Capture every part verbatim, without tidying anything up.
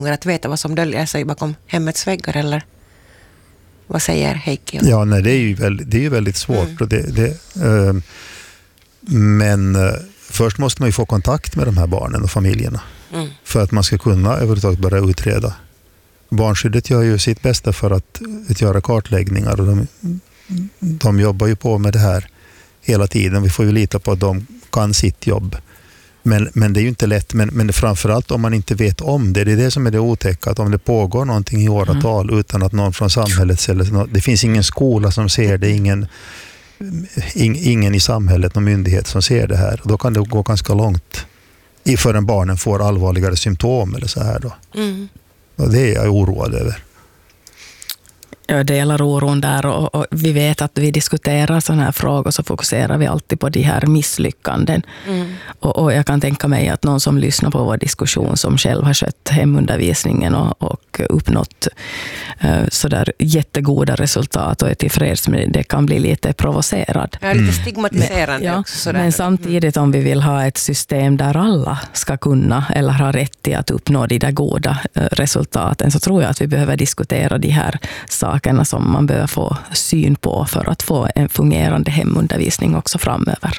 att veta vad som döljer sig bakom hemmets väggar, eller vad säger Heikki? Ja, nej, det är ju väldigt, det är ju väldigt svårt. Mm. Och det, det, eh, men eh, först måste man ju få kontakt med de här barnen och familjerna Mm. för att man ska kunna överhuvudtaget börja utreda. Barnskyddet gör ju sitt bästa för att, att göra kartläggningar, och de, de jobbar ju på med det här hela tiden. Vi får ju lita på att de kan sitt jobb. Men, men det är ju inte lätt. Men, men framförallt om man inte vet om det. Det är det som är det otäcka. Att om det pågår någonting i åratal mm. utan att någon från samhället eller det finns ingen skola som ser det. Ingen, in, ingen i samhället, någon myndighet som ser det här. Och då kan det gå ganska långt förrän barnen får allvarligare symptom eller så här då. Mm. Och det är jag oroad över. Jag delar oron där, och, och vi vet att vi diskuterar sådana här frågor så fokuserar vi alltid på de här misslyckanden. Mm. Och, och jag kan tänka mig att någon som lyssnar på vår diskussion som själv har skött hemundervisningen och, och uppnått uh, sådär jättegoda resultat och är tillfreds med det, det kan bli lite provocerad. Ja, lite stigmatiserande men, ja, också. Sådär. Men samtidigt om vi vill ha ett system där alla ska kunna eller ha rätt till att uppnå de där goda uh, resultaten, så tror jag att vi behöver diskutera de här sakerna som man behöver få syn på för att få en fungerande hemundervisning också framöver.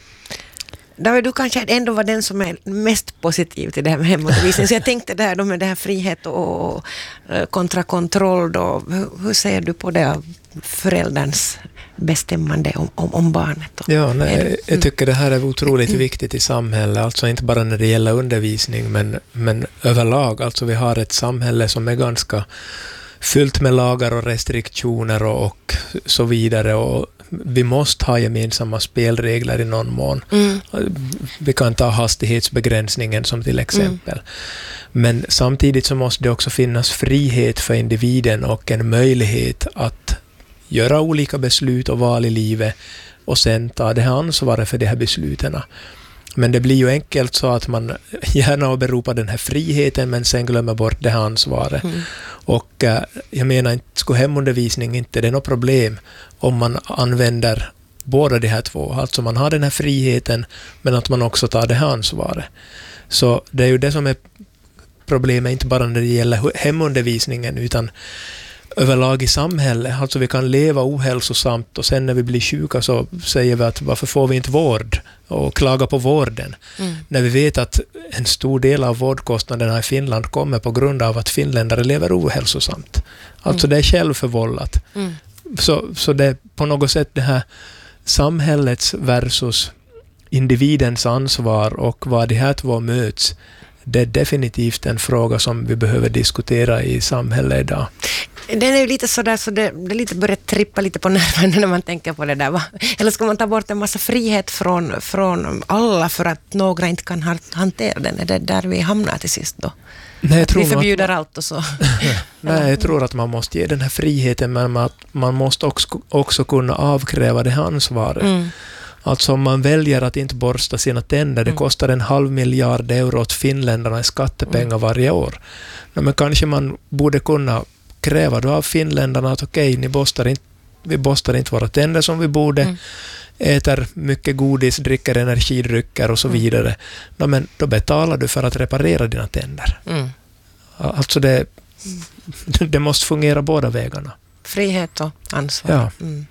David, du kanske ändå var den som är mest positiv till det här med hemundervisning. Så jag tänkte där då med det här frihet och kontra kontroll då. Hur, hur ser du på det, förälderns bestämmande om, om, om barnet? Då? Ja, nej, jag tycker det här är otroligt viktigt i samhället. Alltså inte bara när det gäller undervisning men, men överlag. Alltså vi har ett samhälle som är ganska fyllt med lagar och restriktioner och, och så vidare, och vi måste ha gemensamma spelregler i någon mån. Mm. Vi kan ta hastighetsbegränsningen som till exempel. Mm. Men samtidigt så måste det också finnas frihet för individen och en möjlighet att göra olika beslut och val i livet och sen ta det här ansvaret för de här besluten. Men det blir ju enkelt så att man gärna åberopar den här friheten men sen glömmer bort det här ansvaret. Mm. Och äh, jag menar, inte skulle hemundervisning inte det är något problem om man använder båda de här två. Alltså man har den här friheten men att man också tar det här ansvaret. Så det är ju det som är problemet, inte bara när det gäller hemundervisningen utan överlag i samhället. Alltså vi kan leva ohälsosamt och sen när vi blir sjuka så säger vi att varför får vi inte vård och klaga på vården. Mm. När vi vet att en stor del av vårdkostnaderna i Finland kommer på grund av att finländare lever ohälsosamt. Alltså mm. det är självförvållat. Mm. Så, så det är på något sätt det här samhällets versus individens ansvar och vad de här två möts. Det är definitivt en fråga som vi behöver diskutera i samhället idag. Den är ju lite sådär så det, det lite börjar trippa lite på nerven när man tänker på det där. Va? Eller ska man ta bort en massa frihet från, från alla för att några inte kan hantera den? Är det där vi hamnar till sist då? Nej, jag tror vi förbjuder man, allt och så. Nej, jag tror att man måste ge den här friheten men att man måste också, också kunna avkräva det här ansvaret. Mm. Alltså om man väljer att inte borsta sina tänder, det kostar en halv miljard euro åt finländarna i skattepengar varje år. Men kanske man borde kunna kräva då av finländarna att okej, ni borstar inte, vi borstar inte våra tänder som vi borde, mm. äter mycket godis, dricker energidrycker och så mm. vidare. No, men då betalar du för att reparera dina tänder. Mm. Alltså det, det måste fungera båda vägarna. Frihet och ansvar. Ja. Mm.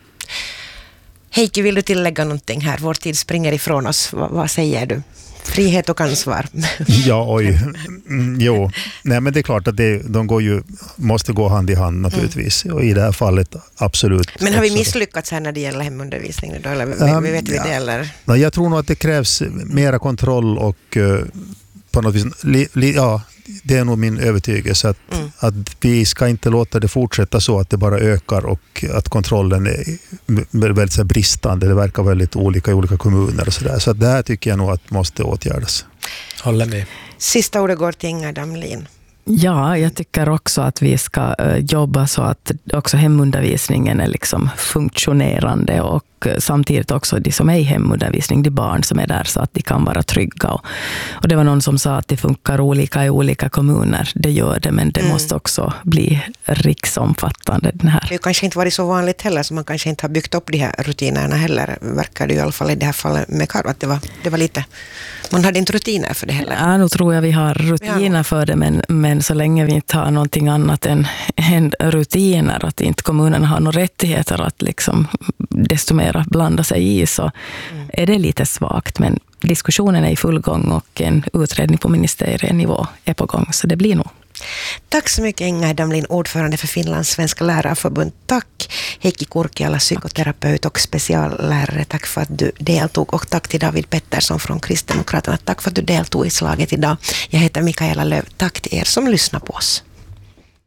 Heikki, vill du tillägga någonting här? Vår tid springer ifrån oss. V- vad säger du? Frihet och ansvar. Ja, oj. Mm, jo. Nej, men det är klart att det, de går ju, måste gå hand i hand naturligtvis. Mm. Och i det här fallet absolut. Men har vi också. misslyckats här när det gäller hemundervisningen då? Eller um, vi vet vi ja. det eller? Ja, jag tror nog att det krävs mera kontroll och uh, på något vis, li, li, ja, det är nog min övertygelse att, mm. att vi ska inte låta det fortsätta så att det bara ökar och att kontrollen är väldigt så bristande. Det verkar väldigt olika i olika kommuner och sådär. Så att det här tycker jag nog att måste åtgärdas. Håller med. Sista ordet går till Inga Damlin. Ja, jag tycker också att vi ska uh, jobba så att också hemundervisningen är liksom funktionerande och och samtidigt också de som är i hemundervisning, de barn som är där så att de kan vara trygga. Och, och det var någon som sa att det funkar olika i olika kommuner. Det gör det, men det mm. måste också bli riksomfattande. Den här. Det har kanske inte varit så vanligt heller, så man kanske inte har byggt upp de här rutinerna heller. Verkar det i alla fall i det här fallet med Karo, att det var, det var lite, man hade inte rutiner för det heller. Ja, nu tror jag vi har rutiner ja. för det, men, men så länge vi inte har någonting annat än, än rutiner, att inte kommunerna har några rättigheter att liksom desto mer blanda sig i, så mm. är det lite svagt. Men diskussionen är i full gång och en utredning på ministerienivå är på gång, så det blir nog. Tack så mycket Inga Damlin, ordförande för Finlands svenska lärarförbund. Tack Heikki Kurkiala, psykoterapeut och speciallärare. Tack för att du deltog, och tack till David Pettersson från Kristdemokraterna. Tack för att du deltog i slaget idag. Jag heter Mikaela Löv. Tack till er som lyssnar på oss.